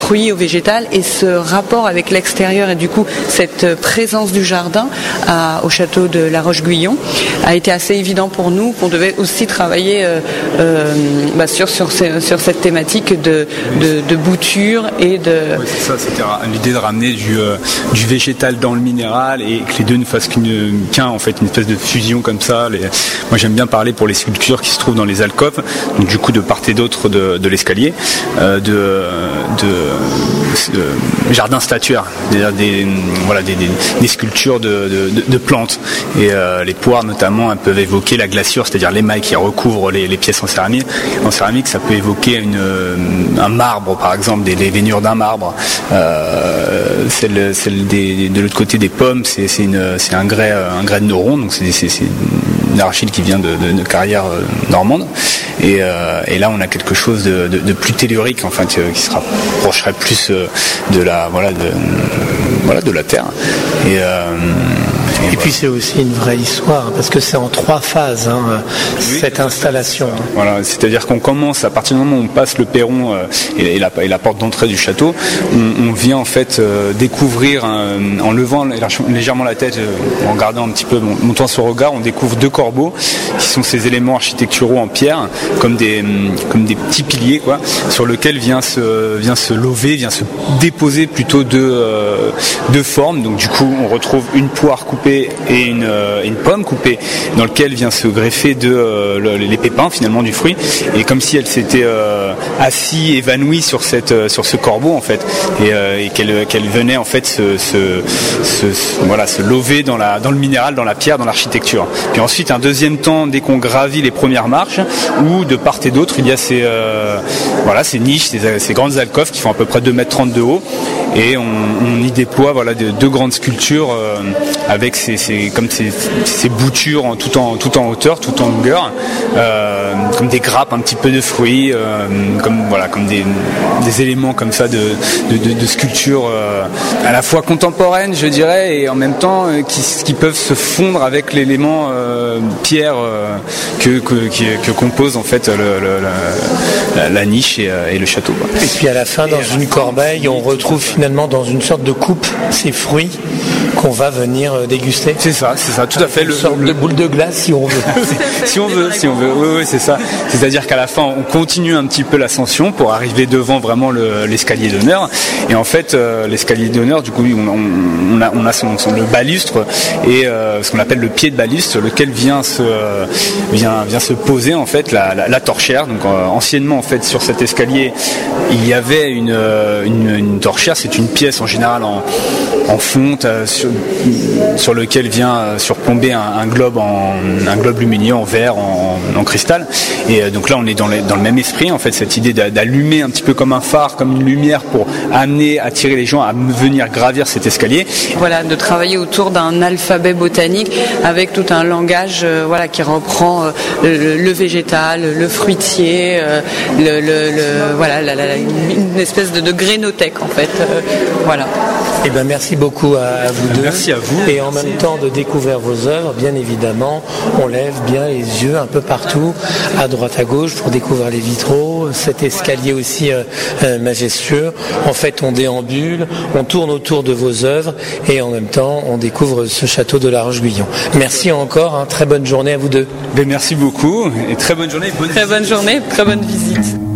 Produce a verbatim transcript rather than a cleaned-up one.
fruit, au végétal, et ce rapport avec l'extérieur et du coup cette présence du jardin à, au château de La Roche-Guyon a été assez évident pour nous, qu'on devait aussi travailler euh, euh, bah, sur, sur, ces, sur cette thématique de, de, de bouture et de... Ouais, c'est ça, c'était l'idée de ramener du, euh, du végétal dans le minéral et que les deux ne fassent qu'une, qu'un, en fait, une espèce de fusion comme ça. Les... Moi j'aime bien parler pour les sculptures qui se trouvent dans les alcôves, donc du coup de part et d'autre de, de l'escalier, euh, de, de, de jardin statuaire, des, des, voilà, des, des, des sculptures de, de, de plantes. Et euh, les poires notamment, elles peuvent évoquer la glaçure, c'est-à-dire l'émail qui recouvre les, les pièces en céramique. En céramique, ça peut évoquer une, un marbre, par exemple, des, les veinures d'un marbre. Euh, celle, celle des, de l'autre côté des pommes, c'est, c'est, une, c'est un grès, un grès de Noron, donc c'est, c'est, c'est une arachide qui vient de, de, de carrière normande. Et, euh, et là, on a quelque chose de, de, de plus tellurique, enfin, qui, qui se rapprocherait plus de la, voilà, de, voilà, de la terre. Et, euh, et, et voilà. Puis c'est aussi une vraie histoire, parce que c'est en trois phases, hein, oui, cette installation. Voilà, c'est-à-dire qu'on commence à partir du moment où on passe le perron euh, et, et, la, et la porte d'entrée du château, on, on vient en fait euh, découvrir, un, en levant légèrement la tête, euh, en gardant un petit peu, montant son regard, on découvre deux corbeaux qui sont ces éléments architecturaux en pierre, comme des, comme des petits piliers, quoi, sur lesquels vient se, vient se lever, vient se déposer plutôt deux, euh, deux formes. Donc du coup, on retrouve une poire coupée et une, euh, une pomme coupée, dans lequel vient se greffer de, euh, le, les pépins finalement du fruit, et comme si elle s'était euh, assise, évanouie sur cette, euh, sur ce corbeau en fait, et, euh, et qu'elle, qu'elle venait en fait se, se, se, se, voilà, se lever dans la, dans le minéral, dans la pierre, dans l'architecture. Puis ensuite, un deuxième temps, dès qu'on gravit les premières marches, où de part et d'autre, il y a ces, euh, voilà, ces niches, ces, ces grandes alcôves qui font à peu près deux mètres trente de haut, et on, on y déploie voilà, de, deux grandes sculptures euh, avec ces, ces, comme ces, ces boutures en, tout, en, tout en hauteur, tout en longueur, euh, comme des grappes, un petit peu de fruits, euh, comme, voilà, comme des, des éléments comme ça de, de, de, de sculpture euh, à la fois contemporaine, je dirais, et en même temps euh, qui, qui peuvent se fondre avec l'élément euh, pierre euh, que, que, qui, que compose en fait le, le, la, la niche et, et le château. Quoi. Et puis à la fin, dans une corbeille, on retrouve finalement dans une sorte de coupe ces fruits qu'on va venir déguster. C'est ça, c'est ça, tout à fait. Une le, sorte le... de boule de glace, si on veut. si on veut, si on veut. Oui, oui, c'est ça. C'est-à-dire qu'à la fin, on continue un petit peu l'ascension pour arriver devant vraiment le, l'escalier d'honneur. Et en fait, euh, l'escalier d'honneur, du coup, on, on, on a, on a son, son le balustre et euh, ce qu'on appelle le pied de balustre, lequel vient se euh, vient vient se poser en fait la, la, la torchère. Donc euh, anciennement, en fait, sur cet escalier, il y avait une une, une torchère. C'est une pièce en général en en fonte euh, sur, sur lequel vient euh, surplomber un, un globe en un globe lumineux en verre, en, en cristal. Et euh, donc là, on est dans, les, dans le même esprit en fait, cette idée d'allumer un petit peu comme un phare, comme une lumière pour amener, attirer les gens à venir gravir cet escalier. Voilà, de travailler autour d'un alphabet botanique avec tout un langage, euh, voilà, qui reprend euh, le, le végétal, le fruitier, euh, le, le, le voilà, la, la, une espèce de, de grénothèque en fait. Euh, voilà. Eh ben merci beaucoup à vous deux. Merci à vous. Et en même temps de découvrir vos œuvres, bien évidemment, on lève bien les yeux un peu partout, à droite à gauche, pour découvrir les vitraux, cet escalier aussi euh, euh, majestueux. En fait, on déambule, on tourne autour de vos œuvres et en même temps, on découvre ce château de La Roche-Guyon. Merci encore, hein, très bonne journée à vous deux. Ben, merci beaucoup et très bonne journée. Bonne très visite. bonne journée, très bonne visite.